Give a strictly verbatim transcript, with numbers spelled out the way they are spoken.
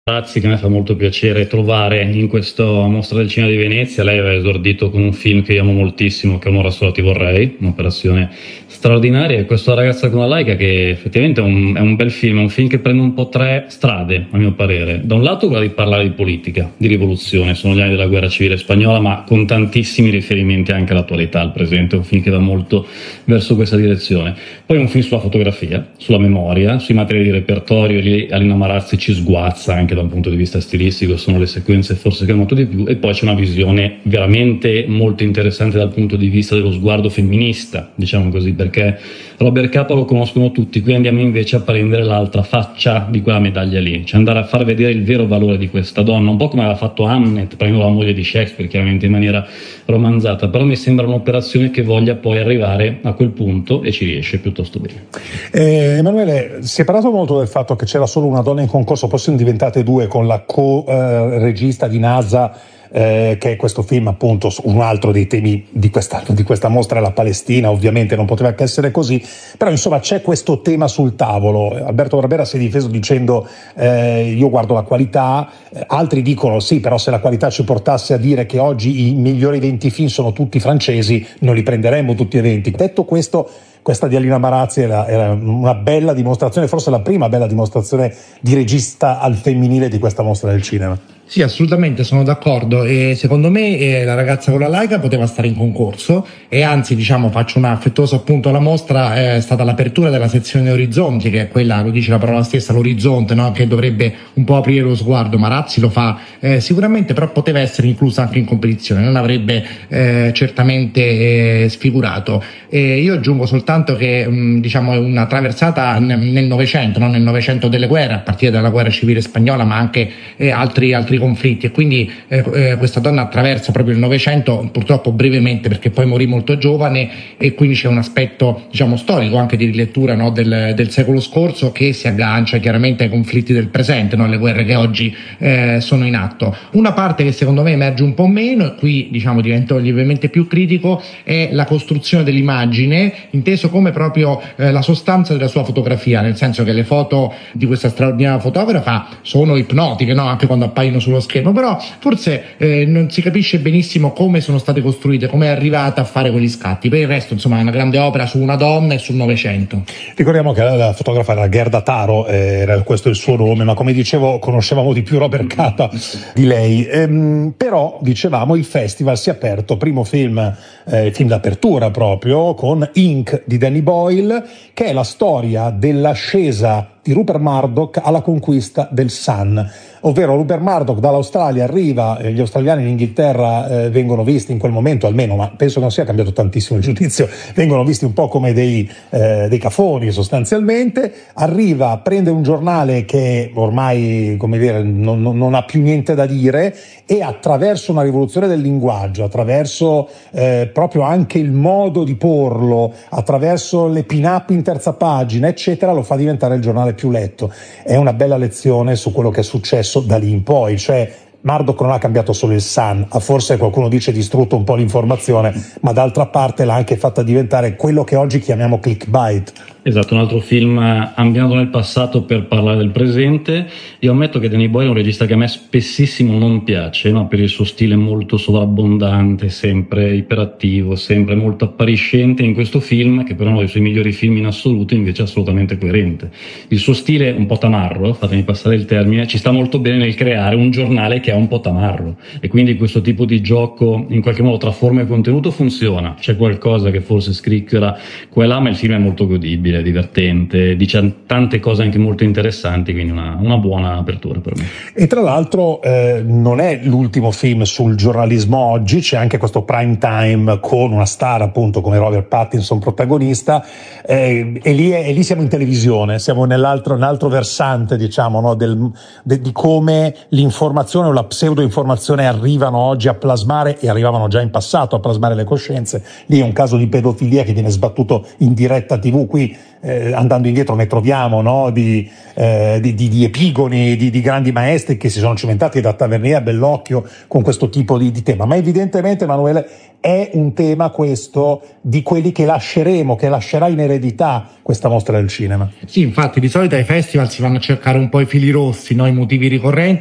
Razzi, che a me fa molto piacere trovare in questa mostra del cinema di Venezia. Lei aveva esordito con un film che io amo moltissimo, che è Un'ora sola ti vorrei, un'operazione straordinaria, e questa ragazza con la laica, che effettivamente è un, è un bel film, è un film che prende un po' tre strade, a mio parere. Da un lato quella di parlare di politica, di rivoluzione, sono gli anni della guerra civile spagnola, ma con tantissimi riferimenti anche all'attualità, al presente, è un film che va molto verso questa direzione. Poi un film sulla fotografia, sulla memoria, sui materiali di repertorio, lì Alina Marazzi ci sguazza anche da un punto di vista stilistico, sono le sequenze forse che noto di più, e poi c'è una visione veramente molto interessante dal punto di vista dello sguardo femminista, diciamo così, perché Robert Capa lo conoscono tutti, qui andiamo invece a prendere l'altra faccia di quella medaglia lì, cioè andare a far vedere il vero valore di questa donna, un po' come aveva fatto Hamlet, prendendo la moglie di Shakespeare, chiaramente in maniera romanzata, però mi sembra un'operazione che voglia poi arrivare a quel punto e ci riesce piuttosto bene. Eh, Emanuele, si è parlato molto del fatto che c'era solo una donna in concorso, poi sono diventate due con la co-regista di NASA, eh, che è questo film, appunto, un altro dei temi di questa, di questa mostra è la Palestina, ovviamente non poteva che essere così, però insomma c'è questo tema sul tavolo. Alberto Barbera si è difeso dicendo eh, io guardo la qualità, eh, altri dicono sì, però se la qualità ci portasse a dire che oggi i migliori venti film sono tutti francesi, non li prenderemmo tutti e venti. Detto questo, questa di Alina Marazzi era, era una bella dimostrazione, forse la prima bella dimostrazione di regista al femminile di questa mostra del cinema. Sì, assolutamente, sono d'accordo, e secondo me eh, la ragazza con la laica poteva stare in concorso, e anzi, diciamo, faccio un affettuoso appunto alla mostra, è stata l'apertura della sezione Orizzonti, che è quella, lo dice la parola stessa, l'orizzonte, no? Che dovrebbe un po' aprire lo sguardo. Marazzi lo fa eh, sicuramente, però poteva essere inclusa anche in competizione, non avrebbe eh, certamente eh, sfigurato. E io aggiungo soltanto che mh, diciamo è una traversata nel Novecento, non nel Novecento delle guerre, a partire dalla guerra civile spagnola, ma anche eh, altri altri conflitti, e quindi eh, eh, questa donna attraversa proprio il Novecento, purtroppo brevemente perché poi morì molto giovane, e quindi c'è un aspetto, diciamo, storico anche di rilettura, no, del, del secolo scorso, che si aggancia chiaramente ai conflitti del presente, no, alle guerre che oggi eh, sono in atto. Una parte che secondo me emerge un po' meno, e qui diciamo divento lievemente più critico, è la costruzione dell'immagine, inteso come proprio eh, la sostanza della sua fotografia, nel senso che le foto di questa straordinaria fotografa sono ipnotiche, no, anche quando appaiono sullo schermo, però forse eh, non si capisce benissimo come sono state costruite, come è arrivata a fare quegli scatti. Per il resto, insomma, è una grande opera su una donna e sul Novecento. Ricordiamo che la fotografa era Gerda Taro, eh, era questo il suo nome, ma come dicevo conoscevamo di più Robert Capa di lei. Ehm, però dicevamo il festival si è aperto, primo film, eh, film d'apertura proprio, con Ink di Danny Boyle, che è la storia dell'ascesa di Rupert Murdoch alla conquista del Sun, ovvero Rupert Murdoch dall'Australia arriva, eh, gli australiani in Inghilterra eh, vengono visti in quel momento, almeno, ma penso che non sia cambiato tantissimo il giudizio, vengono visti un po' come dei, eh, dei cafoni sostanzialmente. Arriva, prende un giornale che ormai, come dire, non, non, non ha più niente da dire, e attraverso una rivoluzione del linguaggio, attraverso eh, proprio anche il modo di porlo, attraverso le pin-up in terza pagina, eccetera, lo fa diventare il giornale più letto. È una bella lezione su quello che è successo da lì in poi, cioè Murdoch non ha cambiato solo il Sun, ha forse, qualcuno dice, distrutto un po' l'informazione, ma d'altra parte l'ha anche fatta diventare quello che oggi chiamiamo clickbait. Esatto, un altro film ambientato nel passato per parlare del presente. Io ammetto che Danny Boyle è un regista che a me spessissimo non piace, no? Per il suo stile molto sovrabbondante, sempre iperattivo, sempre molto appariscente. In questo film, che per uno dei suoi migliori film in assoluto, invece è assolutamente coerente. Il suo stile un po' tamarro, fatemi passare il termine, ci sta molto bene nel creare un giornale che è un po' tamarro, e quindi questo tipo di gioco in qualche modo tra forma e contenuto funziona. C'è qualcosa che forse scricchiola qua e là, ma il film è molto godibile, è divertente, dice tante cose anche molto interessanti, quindi una, una buona apertura per me. E tra l'altro eh, non è l'ultimo film sul giornalismo oggi, c'è anche questo prime time con una star appunto come Robert Pattinson protagonista, eh, e, lì è, e lì siamo in televisione, siamo nell'altro, nell'altro versante, diciamo, no, del, de, di come l'informazione o la pseudo-informazione arrivano oggi a plasmare, e arrivavano già in passato a plasmare le coscienze. Lì è un caso di pedofilia che viene sbattuto in diretta tivù, qui eh, andando indietro ne troviamo, no? di, eh, di, di, di epigoni, di, di grandi maestri che si sono cimentati, da Tavernier a Bellocchio, con questo tipo di, di tema. Ma evidentemente, Emanuele, è un tema questo di quelli che lasceremo, che lascerà in eredità questa mostra del cinema. Sì, infatti di solito ai festival si vanno a cercare un po' i fili rossi, no? I motivi ricorrenti.